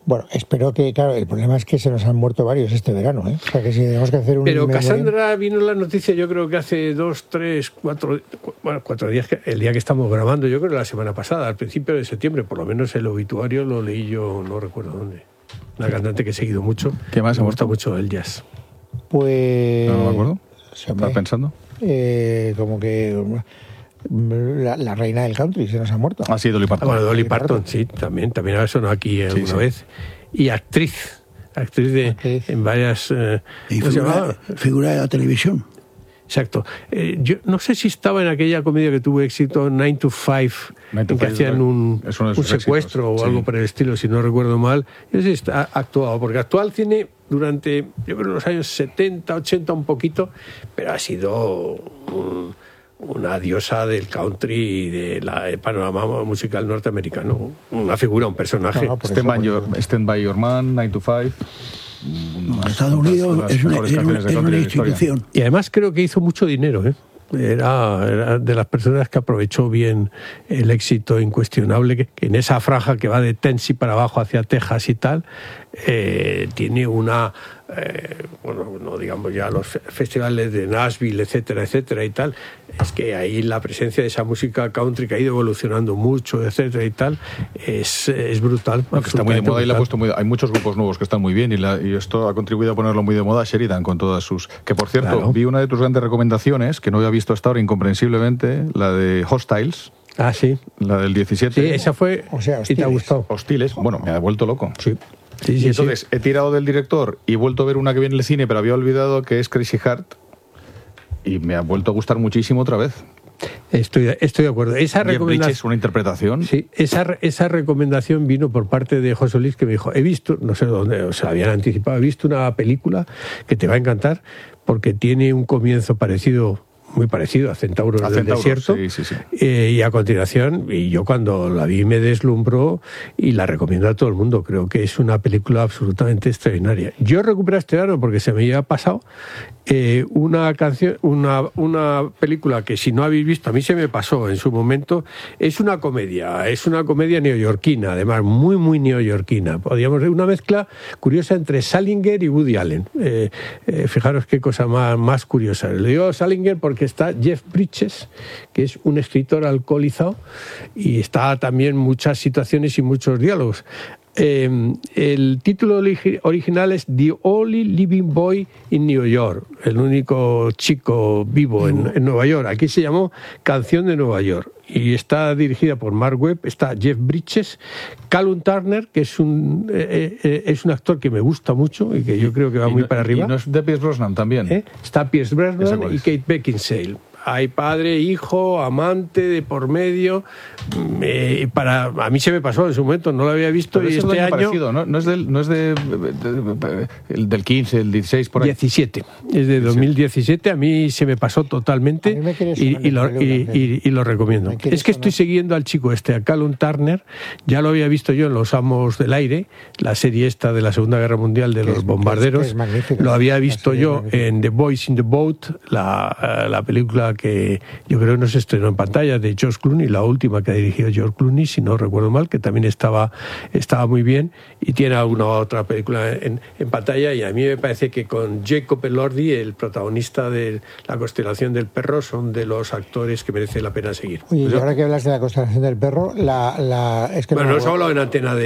Bueno, espero que, claro, el problema es que se nos han muerto varios este verano, ¿eh? O sea, que si tenemos que hacer un... Pero Cassandra vino la noticia, yo creo que hace 2, 3, 4 días, el día que estamos grabando, yo creo que la semana pasada, al principio de septiembre, por lo menos el obituario lo leí yo, no recuerdo dónde. Una cantante que he seguido mucho. ¿Qué más? Me gusta mucho el jazz. Pues... No me acuerdo. ¿Estás pensando? Como que... La reina del country se nos ha muerto. Ah, sí, Dolly Parton. Bueno, Dolly Parton, sí, también ha sonado aquí alguna vez. Y actriz en varias... y figura de la televisión. Exacto. Yo no sé si estaba en aquella comedia que tuvo éxito, 9 to 5, en que hacían un secuestro o algo por el estilo, si no recuerdo mal. Yo sé si ha actuado, porque actual tiene durante, yo creo, los años 70, 80 un poquito, pero ha sido una diosa del country y del panorama musical norteamericano. Una figura, un personaje. Stand by Your Man, 9 to 5... Estados Unidos es una institución. Y además creo que hizo mucho dinero, ¿eh? Era de las personas que aprovechó bien el éxito incuestionable que en esa franja que va de Tennessee para abajo hacia Texas y tal, tiene una... bueno, no digamos ya los festivales de Nashville, etcétera, etcétera y tal, es que ahí la presencia de esa música country que ha ido evolucionando mucho, etcétera y tal, es brutal. No, que está muy de moda y la ha puesto hay muchos grupos nuevos que están muy bien y esto ha contribuido a ponerlo muy de moda. Sheridan con todas sus... Que por cierto, vi una de tus grandes recomendaciones que no había visto hasta ahora incomprensiblemente, la de Hostiles. Ah, sí. La del 17. Sí, esa fue... O sea, ¿y te ha gustado? Hostiles. Bueno, me ha vuelto loco. Sí. Y entonces he tirado del director y he vuelto a ver una que viene en el cine, pero había olvidado que es Crazy Heart y me ha vuelto a gustar muchísimo otra vez. Estoy de acuerdo. Esa recomendación es una interpretación. Sí, esa recomendación vino por parte de José Luis, que me dijo, he visto, no sé dónde, o sea, habían anticipado, he visto una película que te va a encantar porque tiene un comienzo muy parecido a Centauros del Desierto. Sí. Y a continuación, y yo cuando la vi me deslumbró y la recomiendo a todo el mundo. Creo que es una película absolutamente extraordinaria. Yo recuperé este verano porque se me había pasado una película que si no habéis visto, a mí se me pasó en su momento. Es una comedia neoyorquina, además muy, muy neoyorquina. Podríamos ver una mezcla curiosa entre Salinger y Woody Allen. Fijaros qué cosa más curiosa. Le digo Salinger porque está Jeff Bridges, que es un escritor alcoholizado, y está también muchas situaciones y muchos diálogos. El título original es The Only Living Boy in New York, el único chico vivo en Nueva York. Aquí se llamó Canción de Nueva York y está dirigida por Mark Webb. Está Jeff Bridges, Callum Turner, que es un actor que me gusta mucho y que yo creo que va muy para arriba. ¿Y no es de Pierce Brosnan también? Está Pierce Brosnan y Kate Beckinsale. Hay padre, hijo, amante de por medio. A mí se me pasó en su momento, no lo había visto. Pero y este año parecido, ¿no? No es del 15, el 16, por ahí. 17. Es de 2017. A mí se me pasó totalmente y lo recomiendo. Es que estoy siguiendo al chico a Callum Turner. Ya lo había visto yo en Los Amos del Aire, la serie esta de la Segunda Guerra Mundial de los bombarderos. Lo había visto yo en The Boys in the Boat, la película que yo creo que no se estrenó en pantalla, de George Clooney, la última que ha dirigido George Clooney, si no recuerdo mal, que también estaba muy bien, y tiene alguna otra película en pantalla, y a mí me parece que con Jacob Elordi, el protagonista de La Constelación del Perro, son de los actores que merece la pena seguir. Oye, y ahora que hablas de La Constelación del Perro, es que bueno, nos ha hablado en antena de